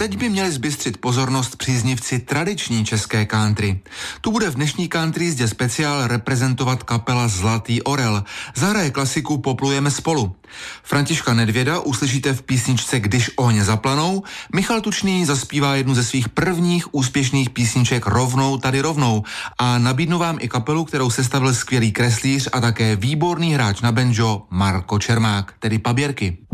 teď by měli zbystřit pozornost příznivci tradiční české country. Tu bude v dnešní country jízdě speciál reprezentovat kapela Zlatý orel. Zahraje klasiku Poplujeme spolu. Františka Nedvěda uslyšíte v písničce Když ohně zaplanou. Michal Tučný zaspívá jednu ze svých prvních úspěšných písniček Rovnou tady rovnou. A nabídnu vám i kapelu, kterou sestavil skvělý kreslíř a také výborný hráč na banjo Marko Čermák, tedy Paběrky.